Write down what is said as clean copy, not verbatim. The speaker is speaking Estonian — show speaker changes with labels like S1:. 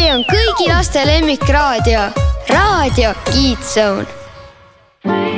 S1: see on kõigi laste lemmikraadio, Raadio Kids Zone.